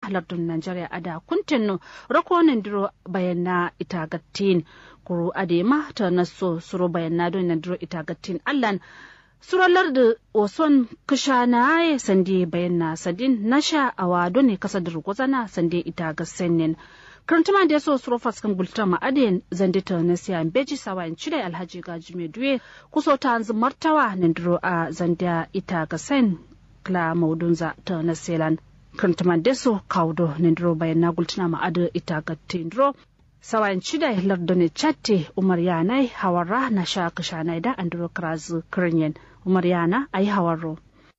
lardun Nigeria ada kuntenno rakonin diro bayanna itagattin kuru adema ta naso suro bayanna don nan diro itagattin allan suralar da oson kishana ya sande bayanna sadin nasha awado ne kasa da rugozana sande itagasennen karantuma da yaso suro faskan gulta ma aden zandita na siya beji sawayin cire alhaji gaji mai duwe kuso ta hanzu martawa nan diro a zandiya itagasen kla maudunza ta na selan karantuma da yaso kaudo nan diro bayanna gultuna ma ade itagattin diro sawayin cida lardone chatte umar yanai hawara na sha kishana da andro krazu krenyen umar yana ayi hawaro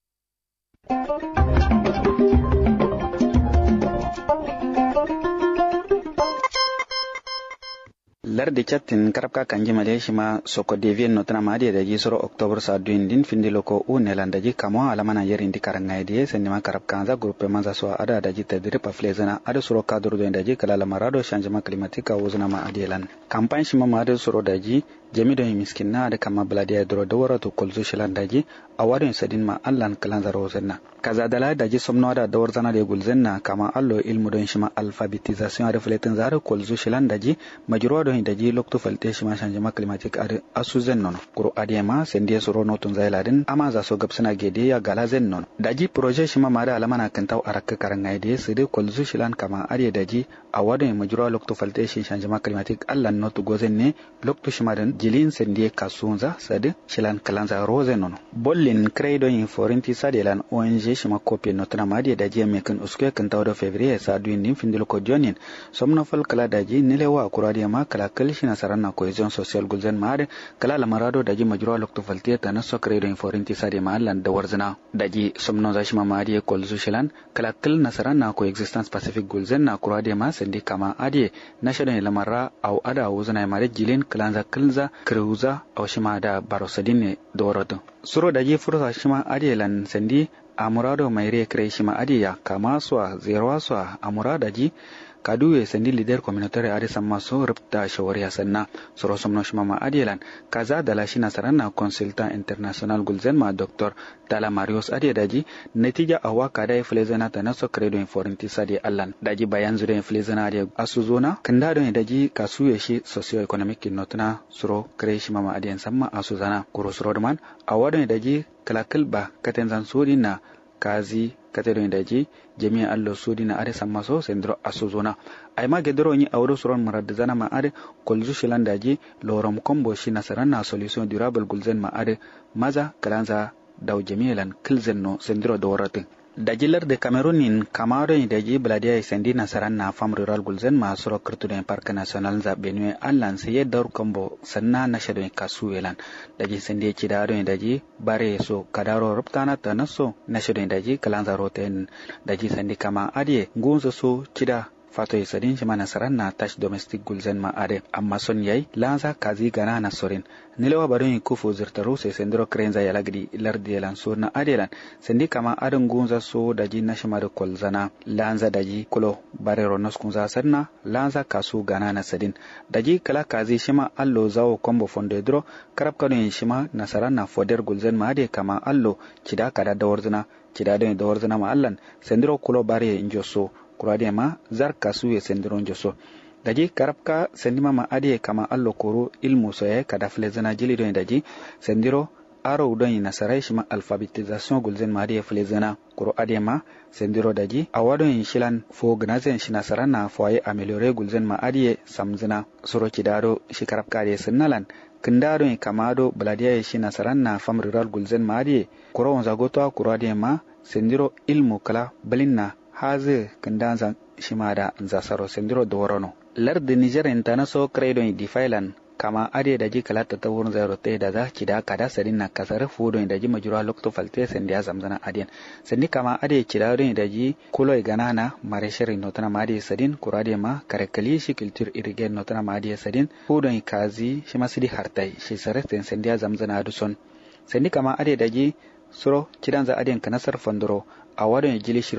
lardi chattin karabka kanji malaysia ma soko devien notana madi da ji soro october sa duindin findilo ko unelanda ji kamo alamana yerin di karanga de senima karabka za grupe manza so ada da ji tadri pa flezana ada soro kadru da ji kala marado changement climatique wuzna ma adelan campagne shima ma da soro da ji jamido miskinna da kama bladiya dro dawara to kolzu shilan da ji awadin sadin ma allan kalan zaro zanna kaza dala da ji somno da dawar zana da gulzenna kama allo ilmu don shima alphabetisation da fletin zaro kolzu shilan da ji majruwa don da ji lokto falte shima changement climatique ad asuzen non kuro adema sendie soro notun zailadin ama za so gabsana gede ya gala zen non da ji projet shima ma da alamana kan taw arakka karanga de sede kolzu shilan kama ariya da ji awadin majruwa lokto falte shi changement climatique allan notu gozen ne lokto shima den jilin sendie kasunza sade shilan kalanza rozen non bollin credo in forinti sadelan ONG shima kopie notana madi da ji mekan uske kan taw do février sa duindin findilo ko jonin somno fal kala da ji nilewa kuradiya ma kala kalishina saranna cohesion social gulzen maade kala la marado daji majruwa lokto falte ta so credo in forinti sade mallan da warzna daji somno zashima maadi kolzu shilan kala kal nasaranna co existence pacific gulzen na kurade ma sandi kama ade nashadon la marra au ada wuzna maade jilin kalanza kalza kreuza au shima da barosadine dorodo suro daji fursa shima ade lan sandi amurado maire kre shima ade ya kama swa zerwa swa amurada ji kaduwe sandi leader communautaire ade samma so rubta shawari sanna soro somno shima adelan kaza dala shina saranna consultant international gulzen ma dr dala marius ade daji natija awa kada flezana tanaso credo in forinti sadi allan daji bayan zure flezana ade asuzona kanda don daji kasuye shi socio economic notna soro kreshima ma ade samma asuzana kuro soro man awadon daji kalakal ba katenzan sodina kazi katero daji jami'a allo sudina ade sammaso sendro asuzona ayma gedro ni awdo suron maraddana ma ade kolzu shilandaji lorom kombo shi nasaranna solution durable gulzen ma ade maza kalanza daw jami'lan kilzenno sendro doratin dajilar de Cameroon kamaro ni daji bladia sendi nasaran na fam rural gulzen ma soro kurtuden park national za benue allan seye dor kombo sanna na shado kasuelan daji sendi chidaro ni daji bare so kadaro ruptana tanaso na shado daji kalanza roten daji sendi kama adie ngunzo so chida fato isadin shima nasaran na tash domestic gulzen ma ade amma son yayi lanza kazi gana na sorin nilewa barin kufu zirtaro sai sendro krenza ya lagdi lardi lan so na adelan sendi kama adan gunza so daji na shima da kolzana lanza daji kulo barero naskunza sanna lanza kasu gana na sadin daji kala kazi shima allo zawo kombo fondedro karab kanu shima nasaran na foder gulzen ma ade kama allo cida kada da warzuna cida da warzuna ma allan sendro kulo bare injoso kurade ma zar kasu ye sendron joso daji karabka sendima ma ade kama allo koro ilmu soye kada flezana jili don daji sendiro aro don nasarai shima alphabetisation gulzen ma ade flezana koro ade ma sendiro daji awado in shilan fo gnazen shina sarana foye ameliore gulzen ma ade samzina soro kidaro shi karabka de sunnalan kindaro in kamado bladiya shina saranna fam rural gulzen ma ade koro onza goto koro ade ma sendiro ilmu kala balinna haze kandanza shimada nzasaro sendiro dorono lardi niger intanaso credo in difailan kama ade daji kala tatawur zero te da za kida kada sadin na kasar fudo daji majura lokto falte sendi azamzana adian sendi kama ade kida do daji kulo ganana maresheri notana madi sadin kurade ma karekali shi culture irrigen notana madi sadin fudo kazi shimasidi hartai shi sare sendi azamzana aduson sendi kama ade daji suro kidanza adian kanasar fondoro awado jili shiro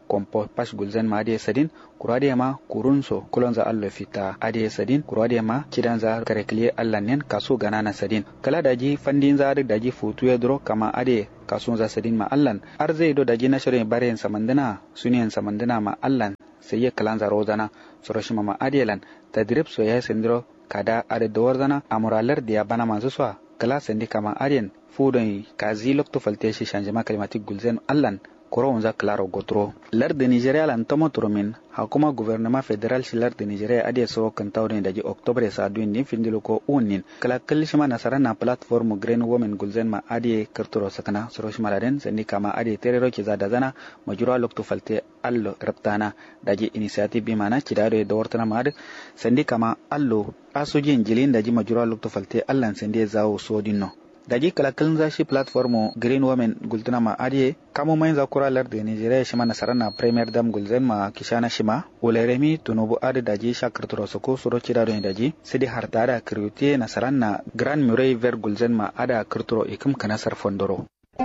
kompo pas gulzen ma ade sadin kurade ma kurunso kulonza allo fita ade sadin kurade ma kidanza karekliye allanen kaso ganana sadin kala daji fandin za daji futu ya dro kama ade kaso za sadin ma allan arzai do daji na shirin bare samandana suniyan samandana ma allan sai ya kalanza rozana soroshima ma adelan tadrib so ya sendro kada ade dowarzana amuralar dia bana manzo so kala sendi kama aden fudon kazi lokto falte shi changement climatique gulzen allan koronza claro gotro lar de Nigeria lan tomo turumin hakuma gouvernement fédéral shi lar de Nigeria ade so kan tawden daji octobre sa duin din findilo ko unin kala kalishima nasara na platform green women gulzen ma ade karturo sakana soroshima laden sendi kama ade terero ki zada zana majura lokto falte allo raptana daji initiative bi mana kidado do wortana mad sendi kama allo asujin jilin daji majura lokto falte allan sendi zawo sodinno daji kalakalin zashi platform green women gultuna ma adiye kamo mai zakura lar da Nigeria shima nasarana premier dam gulzen ma kishana shima uleremi tunubu adi daji shakarturo soko suro chidado daji sidi harta ada kriwite nasarana grand murray ver gulzen ma ada kirturo ikim kanasar fondoro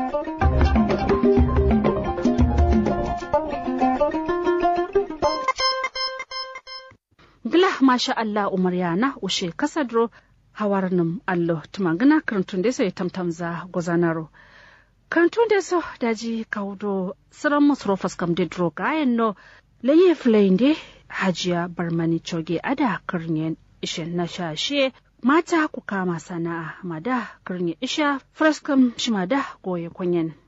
gila masha Allah umar yana ushe kasadro hawarnum allo tumangana karantun da sai tamtamza gozanaro karantun da so daji kaudo saran musrofas kam de dro gayen no leye flende hajiya barmani choge ada karnyen ishen na shashe mata ku kama sana'a mada karnye isha fraskam shimada goye kunyen